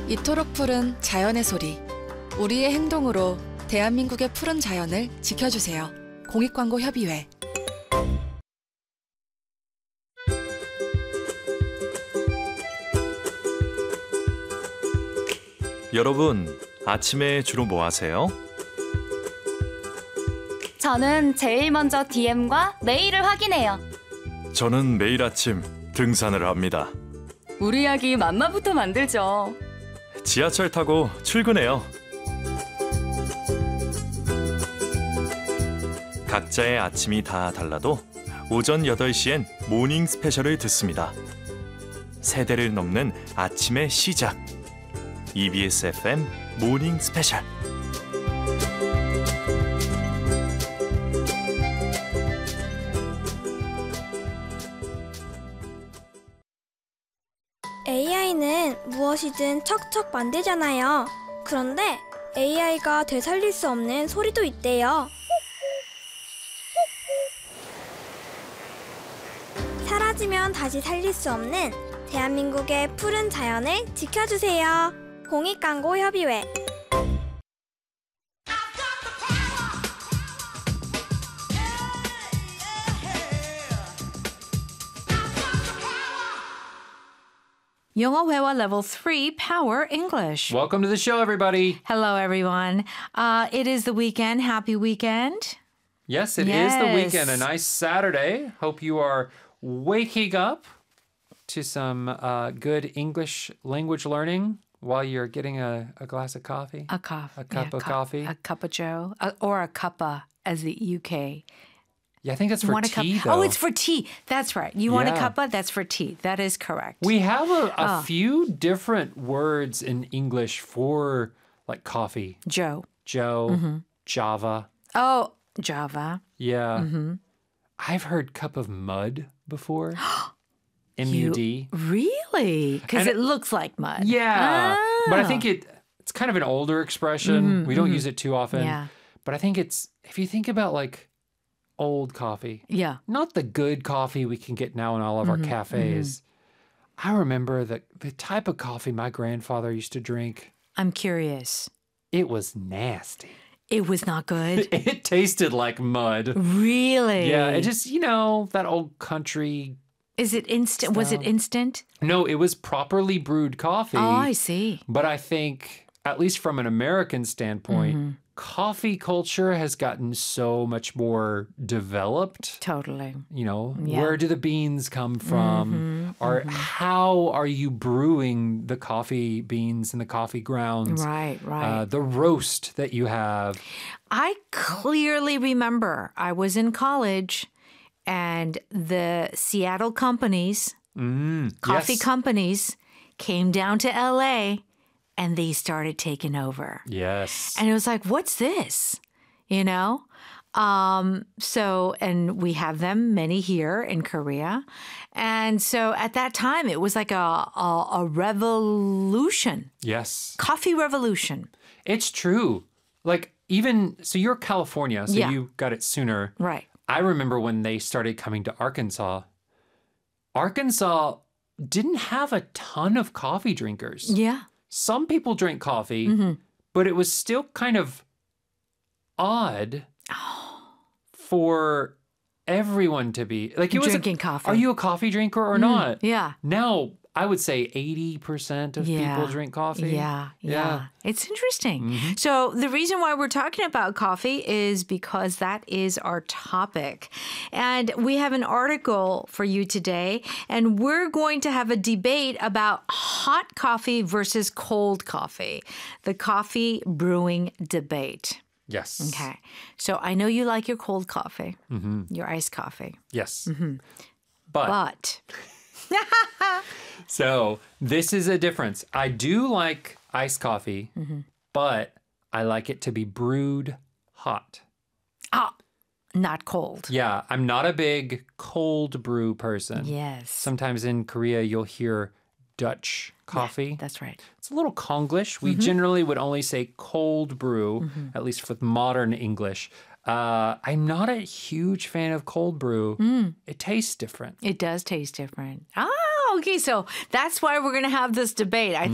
이토록 푸른 자연의 소리. 우리의 행동으로 대한민국의 푸른 자연을 지켜주세요. 공익광고협의회. 여러분, 아침에 주로 뭐 하세요? 저는 제일 먼저 DM과 메일을 확인해요. 저는 매일 아침 등산을 합니다. 우리 아기 맘마부터 만들죠. 지하철 타고 출근해요. 각자의 아침이 다 달라도 오전 8시엔 모닝 스페셜을 듣습니다. 세대를 넘는 아침의 시작. EBS FM 모닝 스페셜. AI는 무엇이든 척척 만들잖아요. 그런데 AI가 되살릴 수 없는 소리도 있대요. 사라지면 다시 살릴 수 없는 대한민국의 푸른 자연을 지켜주세요. 공익광고협의회. 영어 회화 level 3 Power English. Welcome to the show, everybody. Hello, everyone. It is the weekend. Happy weekend. Yes, it is the weekend. A nice Saturday. Hope you are waking up to some good English language learning while you're getting a glass of coffee. A cup of coffee. A cup of joe. Or a cuppa, as the UK. Yeah, I think that's for tea, though. Oh, it's for tea. That's right. You want a Yeah. cuppa? That's for tea. That is correct. We have a few different words in English for like coffee. Joe. Joe, Java. Oh, Java. Yeah. I've heard cup of mud before. M-U-D. Really? Because And it looks like mud. Yeah. But I Oh. think it's kind of an older expression. We don't use it too often. Yeah. But I think if you think about like old coffee, Yeah. not the good coffee we can get now in all of our cafes. I remember the type of coffee my grandfather used to drink. I'm curious. It was nasty. It was not good. It tasted like mud. Really? Yeah, it just, that old country. Is it instant? Was it instant? No, it was properly brewed coffee. Oh, I see. But I think, at least from an American standpoint, coffee culture has gotten so much more developed. Totally. Where do the beans come from? Or how are you brewing the coffee beans and the coffee grounds? Right. The roast that you have. I clearly remember I was in college and the Seattle companies, coffee yes. companies, came down to LA and they started taking over. Yes. And it was like, what's this? And we have them, many here in Korea. And so at that time, it was like a revolution. Yes. Coffee revolution. It's true. So you're California, so Yeah. you got it sooner. Right. I remember when they started coming to Arkansas. Arkansas didn't have a ton of coffee drinkers. Yeah. Some people drink coffee, but it was still kind of odd for everyone to be like Drinking coffee. Are you a coffee drinker or not? Yeah. Now, I would say 80% of people drink coffee. Yeah. It's interesting. So the reason why we're talking about coffee is because that is our topic. And we have an article for you today, and we're going to have a debate about hot coffee versus cold coffee, the coffee brewing debate. Yes. Okay. So I know you like your cold coffee, your iced coffee. Yes. But So this is a difference. I do like iced coffee, but I like it to be brewed hot. not cold. Yeah, I'm not a big cold brew person. Yes. Sometimes in Korea, you'll hear Dutch coffee. Yeah, that's right. It's a little Konglish. We generally would only say cold brew, at least with modern English. I'm not a huge fan of cold brew. It tastes different. It does taste different. Okay. So that's why we're going to have this debate. I